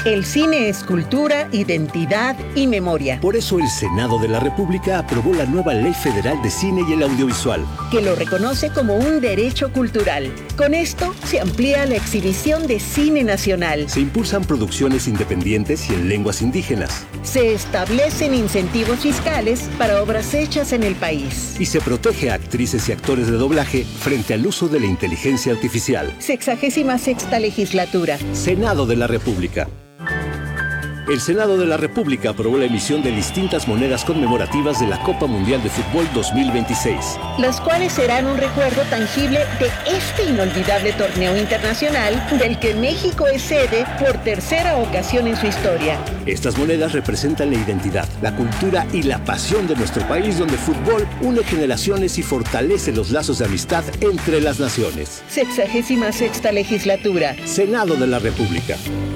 El cine es cultura, identidad y memoria. Por eso el Senado de la República aprobó la nueva Ley Federal de Cine y el Audiovisual, que lo reconoce como un derecho cultural. Con esto se amplía la exhibición de cine nacional. se impulsan producciones independientes y en lenguas indígenas, Se establecen incentivos fiscales para obras hechas en el país. y se protege a actrices y actores de doblaje frente al uso de la inteligencia artificial. 66ª legislatura. Senado de la República. El Senado de la República aprobó la emisión de distintas monedas conmemorativas de la Copa Mundial de Fútbol 2026. Las cuales serán un recuerdo tangible de este inolvidable torneo internacional del que México es sede por tercera ocasión en su historia. Estas monedas representan la identidad, la cultura y la pasión de nuestro país, donde el fútbol une generaciones y fortalece los lazos de amistad entre las naciones. 66ª legislatura. Senado de la República.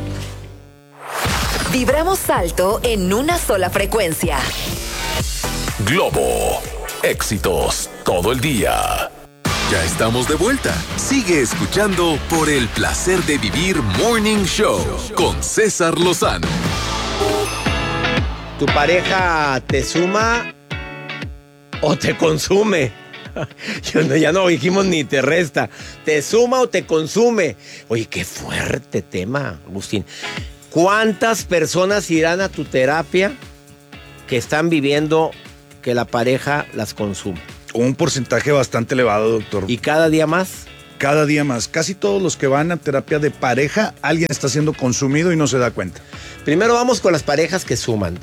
Vibramos alto en una sola frecuencia. Globo. Éxitos todo el día. Ya estamos de vuelta. Sigue escuchando Por el placer de vivir Morning Show con César Lozano. ¿Tu pareja te suma o te consume? Ya no dijimos ni te resta. ¿Te suma o te consume? Oye, qué fuerte tema, Agustín. ¿Cuántas personas irán a tu terapia que están viviendo que la pareja las consume? Un porcentaje bastante elevado, doctor. ¿Y cada día más? Cada día más. Casi todos los que van a terapia de pareja, alguien está siendo consumido y no se da cuenta. Primero vamos con las parejas que suman.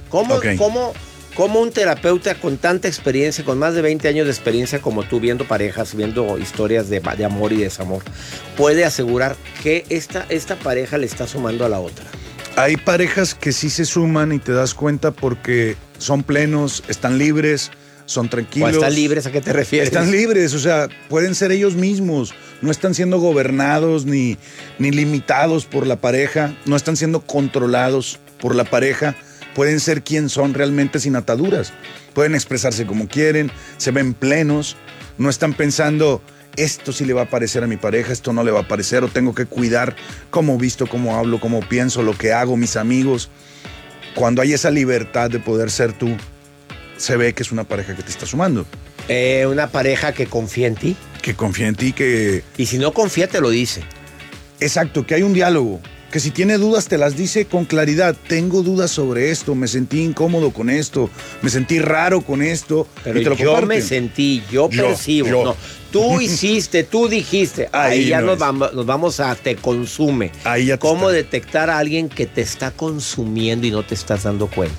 ¿Cómo un terapeuta con tanta experiencia, con más de 20 años de experiencia como tú, viendo parejas, viendo historias de amor y desamor, puede asegurar que esta pareja le está sumando a la otra? Hay parejas que sí se suman y te das cuenta porque son plenos, están libres, son tranquilos. ¿O están libres? ¿A qué te refieres? Están libres, o sea, pueden ser ellos mismos. No están siendo gobernados ni limitados por la pareja. No están siendo controlados por la pareja. Pueden ser quien son realmente sin ataduras. Pueden expresarse como quieren, se ven plenos. No están pensando, esto sí le va a parecer a mi pareja, esto no le va a parecer, o tengo que cuidar cómo visto, cómo hablo, cómo pienso, lo que hago, mis amigos. Cuando hay esa libertad de poder ser tú, se ve que es una pareja que te está sumando. Una pareja que confía en ti. Que confía en ti, que... Y si no confía, te lo dice. Exacto, que hay un diálogo. Que si tiene dudas te las dice con claridad. Tengo dudas sobre esto, me sentí incómodo con esto, me sentí raro con esto. Pero y te lo yo comparten. me sentí, yo percibo. yo. No, tú hiciste, tú dijiste. Ahí ya no nos vamos a te consume. Ahí ya te ¿Cómo está. detectar a alguien que te está consumiendo y no te estás dando cuenta?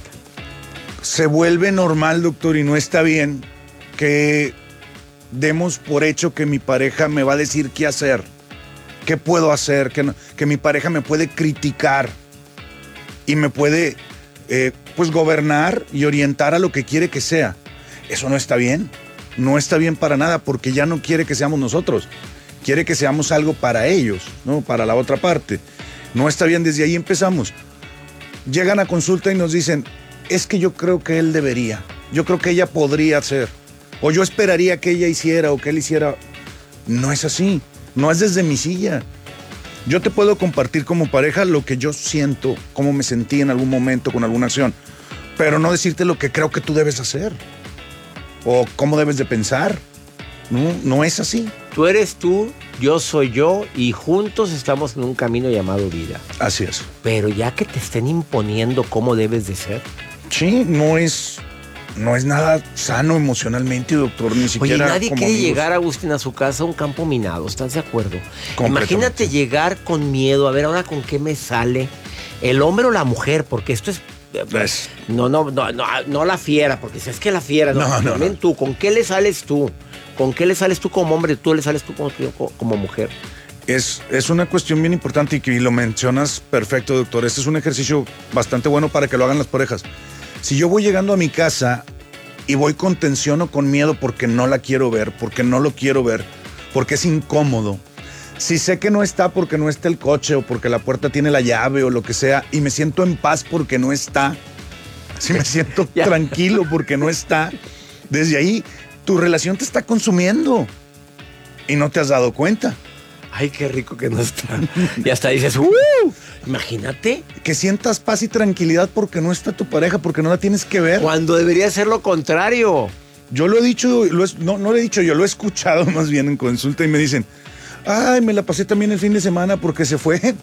Se vuelve normal, doctor, y no está bien que demos por hecho que mi pareja me va a decir qué hacer, qué puedo hacer, que mi pareja me puede criticar y me puede pues gobernar y orientar a lo que quiere que sea. Eso no está bien, no está bien para nada, porque ya no quiere que seamos nosotros, quiere que seamos algo para ellos, ¿no? Para la otra parte. No está bien, desde ahí empezamos. Llegan a consulta y nos dicen, es que yo creo que él debería, yo creo que ella podría hacer, o yo esperaría que ella hiciera o que él hiciera. No es así, no es desde mi silla. Yo te puedo compartir como pareja lo que yo siento, cómo me sentí en algún momento con alguna acción, pero no decirte lo que creo que tú debes hacer o cómo debes de pensar. No es así. Tú eres tú, yo soy yo y juntos estamos en un camino llamado vida. Así es. Pero ya que te estén imponiendo cómo debes de ser. Sí, no es nada sano emocionalmente, doctor, ni siquiera. Oye, nadie como quiere amigos. llegar, Agustín, a su casa a un campo minado, ¿estás de acuerdo? Completamente. Imagínate llegar con miedo, a ver ahora con qué me sale, el hombre o la mujer, porque esto es... No la fiera, porque si es que la fiera, también tú, ¿con qué le sales tú? ¿Con qué le sales tú como hombre? ¿Tú le sales tú como mujer? Es una cuestión bien importante y lo mencionas perfecto, doctor. Este es un ejercicio bastante bueno para que lo hagan las parejas. Si yo voy llegando a mi casa y voy con tensión o con miedo porque no la quiero ver, porque no lo quiero ver, porque es incómodo, si sé que no está porque no está el coche o porque la puerta tiene la llave o lo que sea y me siento en paz porque no está, si me siento tranquilo porque no está, desde ahí tu relación te está consumiendo y no te has dado cuenta. Ay, qué rico que no está. Y hasta dices, Imagínate. Que sientas paz y tranquilidad porque no está tu pareja, porque no la tienes que ver. Cuando debería ser lo contrario. Yo lo he dicho, no lo he dicho, yo lo he escuchado más bien en consulta y me dicen, ay, me la pasé también el fin de semana porque se fue.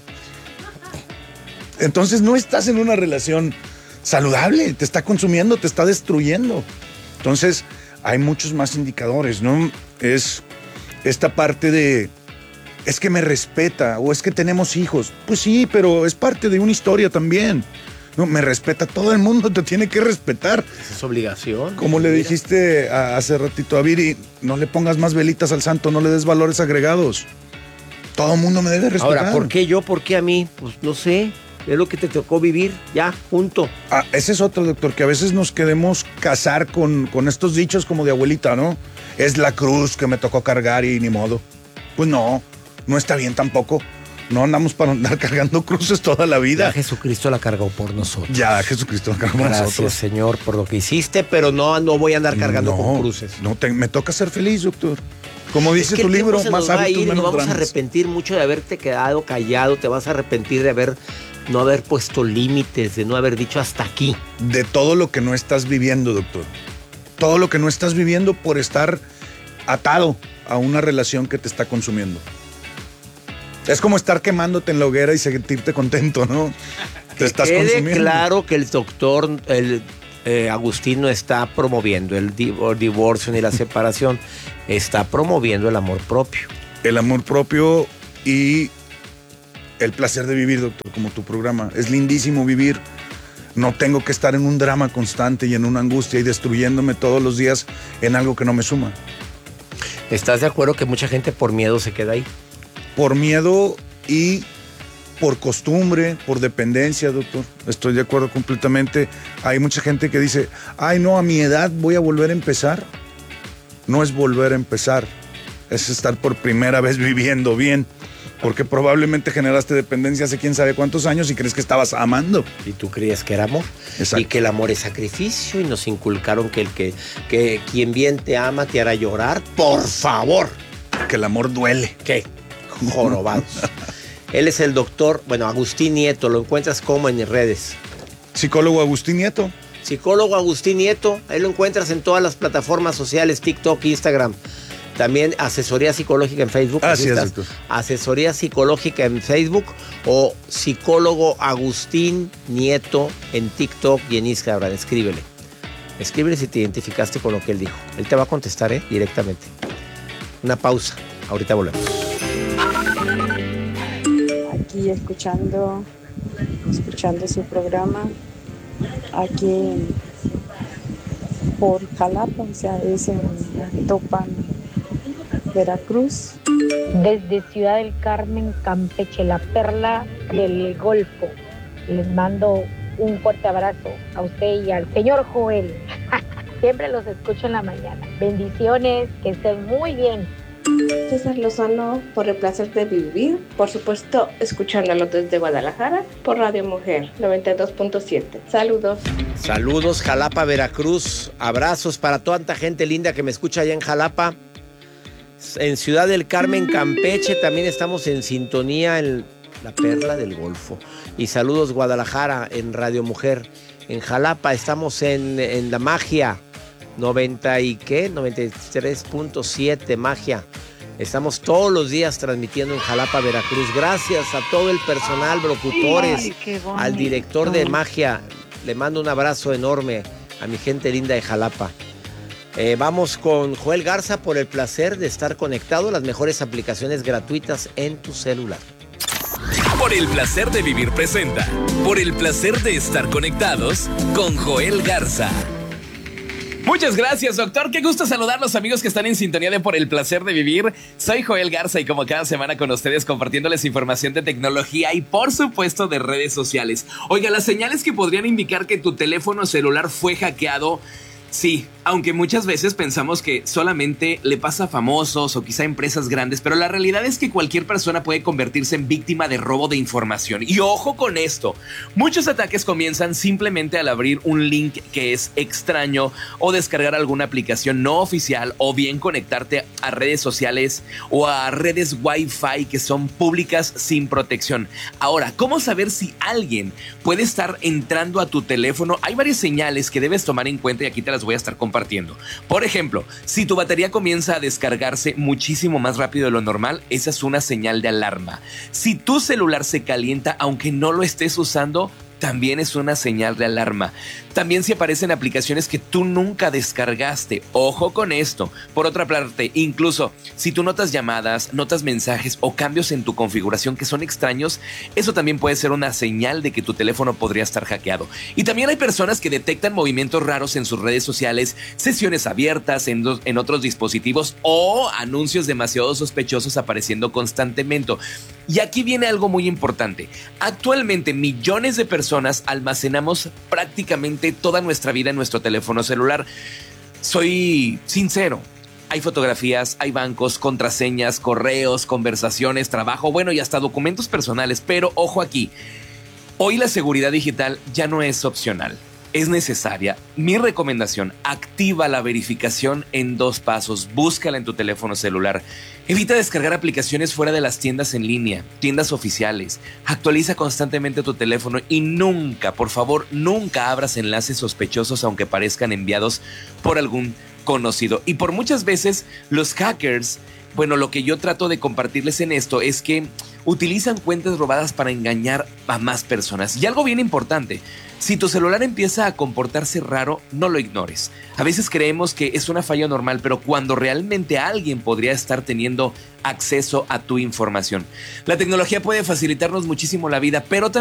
Entonces no estás en una relación saludable, te está consumiendo, te está destruyendo. Entonces hay muchos más indicadores, ¿no? Es esta parte de, es que me respeta o es que tenemos hijos. Pues sí, pero es parte de una historia también. No, me respeta, todo el mundo te tiene que respetar. Esa es obligación. Como le dijiste hace ratito a Viri, no le pongas más velitas al santo, no le des valores agregados. Todo el mundo me debe respetar. Ahora, ¿por qué yo? ¿Por qué a mí? Pues no sé. Es lo que te tocó vivir, ya, punto. Ese es otro, doctor, que a veces nos queremos casar con estos dichos como de abuelita, ¿no? Es la cruz que me tocó cargar y ni modo. Pues no está bien tampoco. No andamos para andar cargando cruces toda la vida. Ya Jesucristo la cargó por nosotros. Ya Jesucristo la cargó por nosotros. Gracias, Señor, por lo que hiciste, pero no voy a andar cargando con cruces. Me toca ser feliz, doctor. Como dice tu libro, más hábitos, menos nos vamos dramas. a arrepentir mucho de haberte quedado callado, te vas a arrepentir de no haber puesto límites, de no haber dicho hasta aquí. De todo lo que no estás viviendo, doctor. Todo lo que no estás viviendo por estar atado a una relación que te está consumiendo. Es como estar quemándote en la hoguera y sentirte contento, ¿no? Te estás consumiendo. Quede claro que el doctor Agustín no está promoviendo el divorcio ni la separación, está promoviendo el amor propio. El amor propio y el placer de vivir, doctor, como tu programa. Es lindísimo vivir. No tengo que estar en un drama constante y en una angustia y destruyéndome todos los días en algo que no me suma. ¿Estás de acuerdo que mucha gente por miedo se queda ahí? Por miedo y por costumbre, por dependencia, doctor. Estoy de acuerdo completamente. Hay mucha gente que dice, ay, no, a mi edad voy a volver a empezar. No es volver a empezar, es estar por primera vez viviendo bien. Porque probablemente generaste dependencia hace quién sabe cuántos años y crees que estabas amando. Y tú creías que era amor. Exacto. Y que el amor es sacrificio y nos inculcaron que quien bien te ama te hará llorar. ¡Por favor! Que el amor duele. ¿Qué? Jorobados. Él es el doctor, Agustín Nieto. Lo encuentras como en redes. Psicólogo Agustín Nieto. Psicólogo Agustín Nieto. Ahí lo encuentras en todas las plataformas sociales, TikTok, Instagram. También asesoría psicológica en Facebook. Así es, doctor. Asesoría psicológica en Facebook o psicólogo Agustín Nieto en TikTok y en Instagram. Escríbele si te identificaste con lo que él dijo. Él te va a contestar directamente. Una pausa. Ahorita volvemos. Aquí escuchando su programa. Aquí por Jalapa, o sea, es en Topan, Veracruz. Desde Ciudad del Carmen, Campeche, la perla del Golfo. Les mando un fuerte abrazo a usted y al señor Joel. Siempre los escucho en la mañana. Bendiciones, que estén muy bien. César Lozano, por el placer de vivir. Por supuesto, escuchándolo desde Guadalajara por Radio Mujer 92.7. Saludos. Saludos, Jalapa, Veracruz. Abrazos para toda esta gente linda que me escucha allá en Jalapa. En Ciudad del Carmen, Campeche, también estamos en sintonía en la perla del Golfo. Y saludos, Guadalajara, en Radio Mujer. En Jalapa estamos en La Magia, 93.7 Magia. Estamos todos los días transmitiendo en Jalapa, Veracruz. Gracias a todo el personal, locutores, al director de Magia. Le mando un abrazo enorme a mi gente linda de Jalapa. Vamos con Joel Garza por el placer de estar conectado a las mejores aplicaciones gratuitas en tu celular. Por el placer de vivir presenta. Por el placer de estar conectados con Joel Garza. Muchas gracias, doctor. Qué gusto saludar a los amigos que están en sintonía de Por el placer de vivir. Soy Joel Garza y como cada semana con ustedes compartiéndoles información de tecnología y por supuesto de redes sociales. Oiga, las señales que podrían indicar que tu teléfono celular fue hackeado. Sí, Aunque muchas veces pensamos que solamente le pasa a famosos o quizá a empresas grandes, pero la realidad es que cualquier persona puede convertirse en víctima de robo de información. Y ojo con esto, muchos ataques comienzan simplemente al abrir un link que es extraño o descargar alguna aplicación no oficial o bien conectarte a redes sociales o a redes Wi-Fi que son públicas sin protección. Ahora, ¿cómo saber si alguien puede estar entrando a tu teléfono? Hay varias señales que debes tomar en cuenta y aquí te las voy a estar compartiendo. Por ejemplo, si tu batería comienza a descargarse muchísimo más rápido de lo normal, esa es una señal de alarma. Si tu celular se calienta aunque no lo estés usando, también es una señal de alarma. También si aparecen aplicaciones que tú nunca descargaste, ojo con esto. Por otra parte, incluso si tú notas llamadas, notas mensajes o cambios en tu configuración que son extraños, eso también puede ser una señal de que tu teléfono podría estar hackeado. Y también hay personas que detectan movimientos raros en sus redes sociales, sesiones abiertas en otros dispositivos o anuncios demasiado sospechosos apareciendo constantemente. Y aquí viene algo muy importante. Actualmente millones de personas almacenamos prácticamente toda nuestra vida en nuestro teléfono celular. Soy sincero. Hay fotografías, hay bancos, contraseñas, correos, conversaciones, trabajo, bueno, y hasta documentos personales. Pero ojo aquí, hoy la seguridad digital ya no es opcional. Es necesaria. Mi recomendación, activa la verificación en 2 pasos. Búscala en tu teléfono celular. Evita descargar aplicaciones fuera de las tiendas en línea, tiendas oficiales. Actualiza constantemente tu teléfono y nunca, por favor, nunca abras enlaces sospechosos aunque parezcan enviados por algún conocido. Y por muchas veces los hackers, bueno, lo que yo trato de compartirles en esto es que utilizan cuentas robadas para engañar a más personas. Y algo bien importante, si tu celular empieza a comportarse raro, no lo ignores. A veces creemos que es una falla normal, pero cuando realmente alguien podría estar teniendo acceso a tu información. La tecnología puede facilitarnos muchísimo la vida, pero también